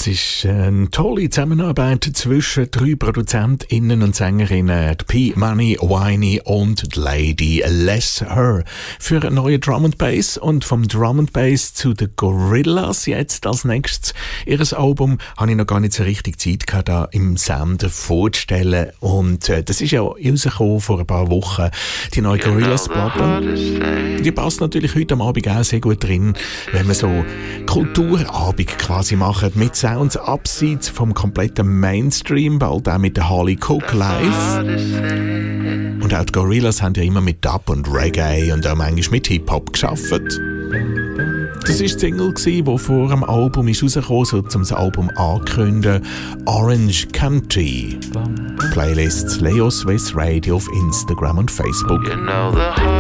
Das ist eine tolle Zusammenarbeit zwischen 3 ProduzentInnen und Sängerinnen, P Money, Winey und Lady Les Her, für einen neuen Drum and Bass. Und vom Drum and Bass zu den Gorillaz jetzt als nächstes. Ihres Album habe ich noch gar nicht so richtig Zeit gehabt, da im Sender vorzustellen. Und das ist ja rausgekommen vor ein paar Wochen, die neue Gorillaz-Platte. Die passt natürlich heute am Abend auch sehr gut drin, wenn man so Kulturabend quasi macht, mit Sounds abseits vom kompletten Mainstream, bald auch mit der Harley Cook live. Und auch die Gorillaz haben ja immer mit Dub und Reggae und auch manchmal mit Hip-Hop gearbeitet. Das war die Single, die vor dem Album rausgekommen ist, so zum das Album ankündigen. Orange Country. Playlists Leo Swiss Radio auf Instagram und Facebook.